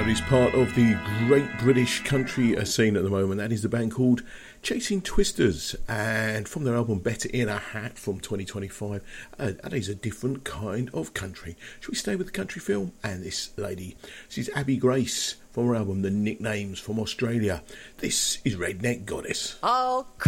is part of the great British country scene at the moment. That is the band called Chasing Twisters, and from their album Better in a Hat from 2025, that is a different kind of country. Shall we stay with the country film? And this lady, this is Abby Grace from her album The Nicknames from Australia. This is Redneck Goddess. Oh,